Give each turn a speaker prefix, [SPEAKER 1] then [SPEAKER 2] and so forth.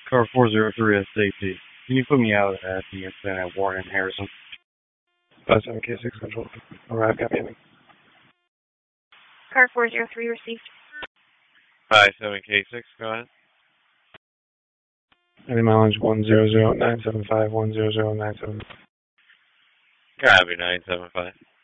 [SPEAKER 1] Car 403 safety. Can you put me out at the incident at Warren and Harrison?
[SPEAKER 2] 57K6 control. Arrive, copy.
[SPEAKER 3] Car 403 received.
[SPEAKER 4] 57K6, go ahead.
[SPEAKER 2] Any mileage 100975, 10097.
[SPEAKER 4] Copy, 975.